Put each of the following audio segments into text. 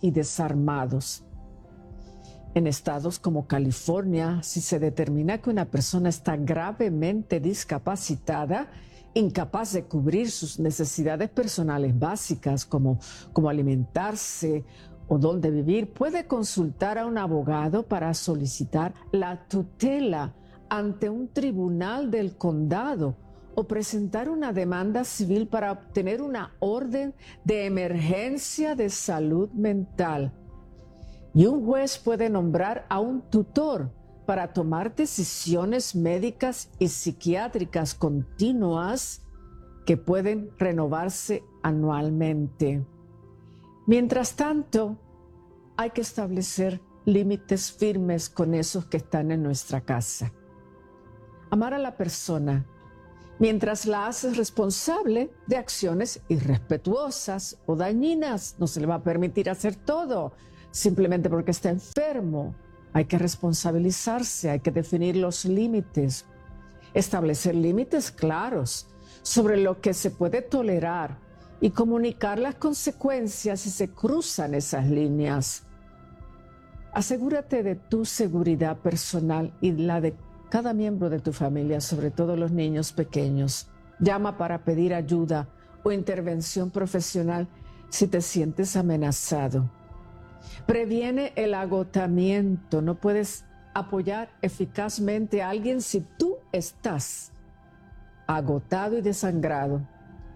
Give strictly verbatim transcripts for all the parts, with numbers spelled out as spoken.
y desarmados. En estados como California, si se determina que una persona está gravemente discapacitada, incapaz de cubrir sus necesidades personales básicas como, como alimentarse o dónde vivir, puede consultar a un abogado para solicitar la tutela ante un tribunal del condado o presentar una demanda civil para obtener una orden de emergencia de salud mental. Y un juez puede nombrar a un tutor para tomar decisiones médicas y psiquiátricas continuas que pueden renovarse anualmente. Mientras tanto, hay que establecer límites firmes con esos que están en nuestra casa. Amar a la persona mientras la haces responsable de acciones irrespetuosas o dañinas. No se le va a permitir hacer todo simplemente porque está enfermo. Hay que responsabilizarse, hay que definir los límites, establecer límites claros sobre lo que se puede tolerar y comunicar las consecuencias si se cruzan esas líneas. Asegúrate de tu seguridad personal y la de cada miembro de tu familia, sobre todo los niños pequeños. Llama para pedir ayuda o intervención profesional si te sientes amenazado. Previene el agotamiento. No puedes apoyar eficazmente a alguien si tú estás agotado y desangrado.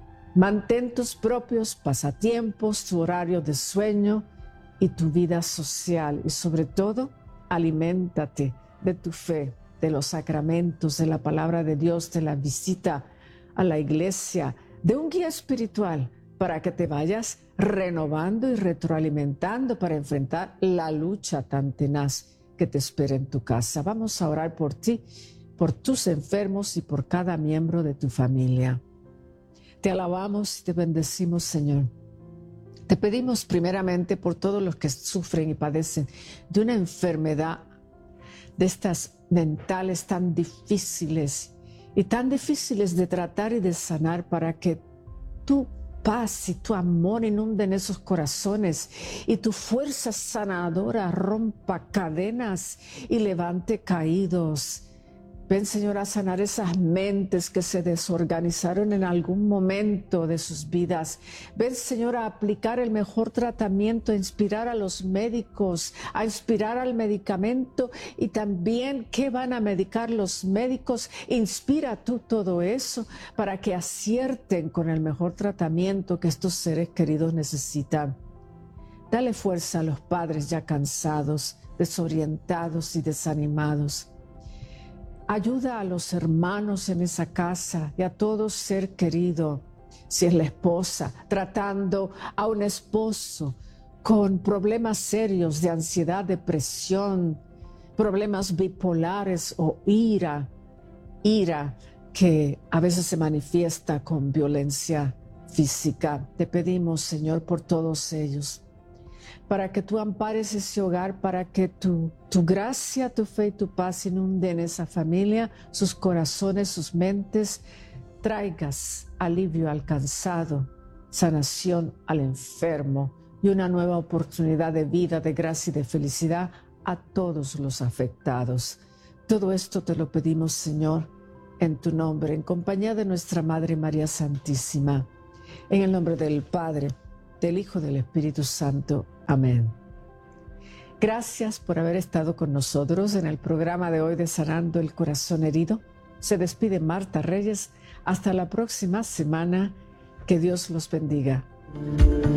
Mantén tus propios pasatiempos, tu horario de sueño y tu vida social. Y sobre todo, aliméntate de tu fe, de los sacramentos, de la palabra de Dios, de la visita a la iglesia, de un guía espiritual para que te vayas renovando y retroalimentando para enfrentar la lucha tan tenaz que te espera en tu casa. Vamos a orar por ti, por tus enfermos y por cada miembro de tu familia. Te alabamos y te bendecimos, Señor. Te pedimos primeramente por todos los que sufren y padecen de una enfermedad, de estas mentales tan difíciles y tan difíciles de tratar y de sanar, para que tu paz y tu amor inunden esos corazones y tu fuerza sanadora rompa cadenas y levante caídos. Ven, Señor, a sanar esas mentes que se desorganizaron en algún momento de sus vidas. Ven, Señor, a aplicar el mejor tratamiento, a inspirar a los médicos, a inspirar al medicamento y también qué van a medicar los médicos. Inspira tú todo eso para que acierten con el mejor tratamiento que estos seres queridos necesitan. Dale fuerza a los padres ya cansados, desorientados y desanimados. Ayuda a los hermanos en esa casa y a todo ser querido. Si es la esposa, tratando a un esposo con problemas serios de ansiedad, depresión, problemas bipolares o ira, ira que a veces se manifiesta con violencia física. Te pedimos, Señor, por todos ellos, para que tú ampares ese hogar, para que tu, tu gracia, tu fe y tu paz inunden esa familia, sus corazones, sus mentes. Traigas alivio al cansado, sanación al enfermo y una nueva oportunidad de vida, de gracia y de felicidad a todos los afectados. Todo esto te lo pedimos, Señor, en tu nombre, en compañía de nuestra Madre María Santísima, en el nombre del Padre, del Hijo y del Espíritu Santo. Amén. Gracias por haber estado con nosotros en el programa de hoy de Sanando el Corazón Herido. Se despide Marta Reyes. Hasta la próxima semana. Que Dios los bendiga.